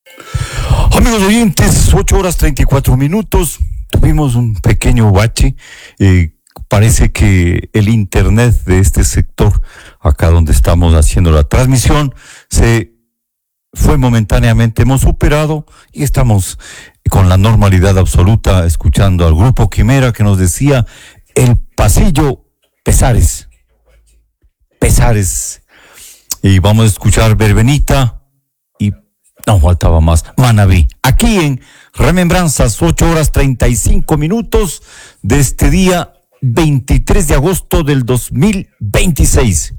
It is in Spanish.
Amigos oyentes, 8:34. Tuvimos un pequeño bache. Parece que el internet de este sector, acá donde estamos haciendo la transmisión, se fue momentáneamente. Hemos superado y estamos con la normalidad absoluta escuchando al grupo Quimera que nos decía El Pasillo Pesares. Y vamos a escuchar Verbenita y no faltaba más, Manabí. Aquí en Remembranzas, 8:35 de este día 23 de agosto del 2026.